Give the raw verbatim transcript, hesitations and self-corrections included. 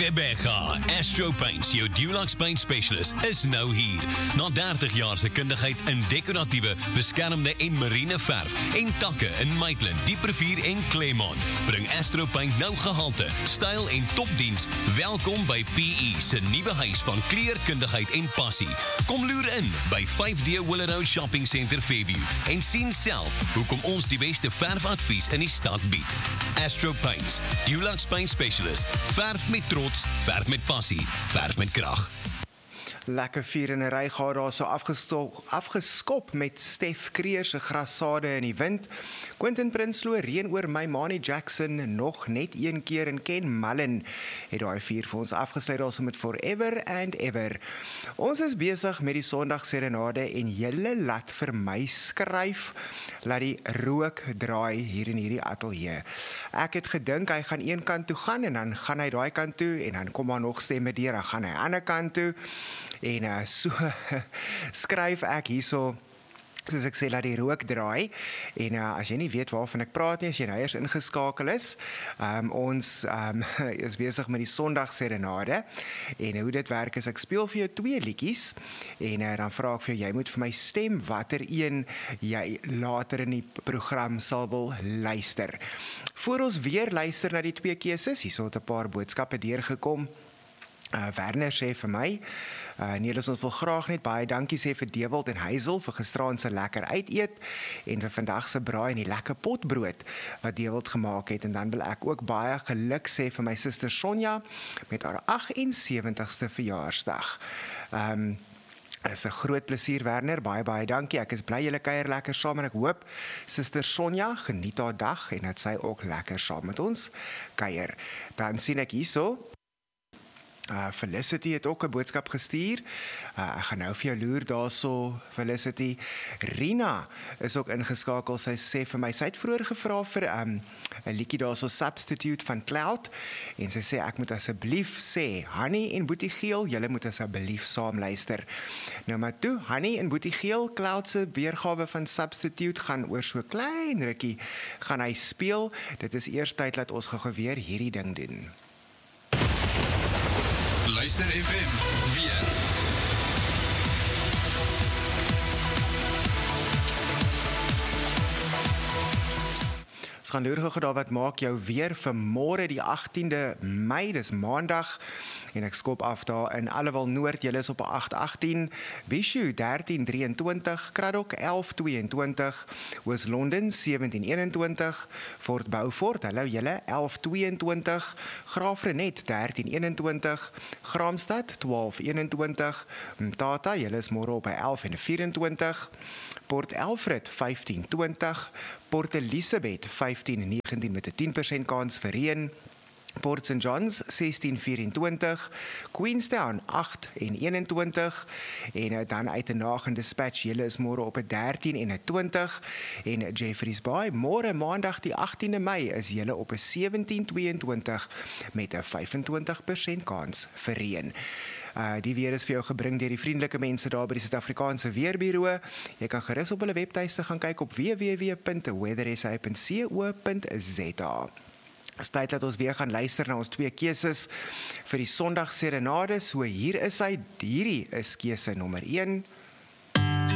Rebecca, Astro Paints, jou Dulux Paint Specialist, is nou hier. Na dertig jaar se kundigheid in dekoratiewe, beskermde en marine verf en takke in Maitland, Dieprevier en Claremont, bring Astro Paint nou gehalte, styl en topdiens. Welkom by P E se nuwe huis van kleurkundigheid en passie. Kom loer in by vyf D Willow Shopping Centre Fairview en sien self hoekom ons die beste verfadvies in die stad bied. Astro Paints, Dulux Paint Specialist, verf met trots, verf met passie, verf met krag. Lekker vier in 'n ry gehad daar so afgeskop met Stef Kreer se grassade in die wind. Quentin Prinsloo, reën oor my, Manny Jackson nog net een keer en Ken Mullen het daai vier vir ons afgesluit daar so met Forever and Ever. Ons is besig met die Sondag Serenade en julle laat vir my skryf, laat die rook draai hier in hierdie ateljee. Ek het gedink hy gaan een kant toe gaan en dan gaan hy daai kant toe en dan kom daar nog stemme deur, dan gaan hy ander kant toe. En uh, so skryf ek hierso, soos ek sê, laat die rook draai. En uh, as jy nie weet waarvan ek praat nie, as jy nou eers ingeskakel is, um, ons um, is besig met die Sondag Serenade. En hoe dit werk is, ek speel vir jou twee liedjies, en uh, dan vra ek vir jou, jy moet vir my stem watter een jy later in die program sal wil luister. Voor ons weer luister na die twee keuses, hierso het 'n paar boodskappe deurgekom. Uh, Werner sê vir my, uh, Nelis, ons wil graag net baie dankie sê vir Dewald en Heisel vir gisteraand se lekker uiteet en vir vandag se braai en die lekker potbrood wat Dewald gemaak het. En dan wil ek ook baie geluk sê vir my suster Sonja met haar agt en sewentigste verjaarsdag. Um, Dit is 'n groot plesier, Werner, baie baie dankie. Ek is bly julle kuier lekker saam en ek hoop suster Sonja geniet haar dag en dat sy ook lekker saam met ons kuier. Dan sien ek hierso, Uh, Felicity het ook 'n boodskap gestuur. Uh, ek gaan nou vir jou loer daarso, Felicity. Rina is ook ingeskakel. Sy sê vir my, sy het vroeër gevra vir 'n um, 'n liedjie daarso, Substitute van Cloud, en sy sê ek moet asseblief sê, Hannie en Boetie Geel, julle moet asseblief saam luister. Nou maar toe, Hannie en Boetie Geel, Cloud se weergawe van Substitute gaan oor so klein rukkie gaan hy speel. Dit is eers tyd dat ons gou weer hierdie ding doen. Luister F M, weer. Ons gaan loer gou daar wat maak jou weer vir môre die agtiende Mei, dis maandag. En ek skop af daar in Allewal Noord, julle is op agt agtien, Bishu dertien drieëntwintig, Kraddock elf tweeëntwintig, Oos-London sewentien eenentwintig, Fort Beaufort, hallo julle, elf tweeëntwintig, Graafrenet dertien eenentwintig, Graamsstad twaalf eenentwintig, Mthatha, julle is môre op by elf vyfentwintig, Port Alfred vyftien twintig, Port Elizabeth vyftien negentien met 'n tien persent kans vir reën, Port Saint John's sestien vyfentwintig, Queenstown agt eenentwintig, en dan uit 'n nagende dispatch, julle is môre op 'n dertien eenentwintig, en Jeffreys Bay, môre maandag die agtiende Mei, is julle op 'n sewentien tweeëntwintig met 'n vyfentwintig persent kans vir reën. Uh, die weer is vir jou gebring deur die vriendelike mense daar by die Suid-Afrikaanse Weerbureau. Jy kan gerus op hulle webtuiste gaan kyk op w w w punt weathersa punt co punt za. Dit is tyd dat ons weer gaan luister na ons twee keuses vir die Sondag Serenade. So hier is hy, hierdie is keuse nommer een.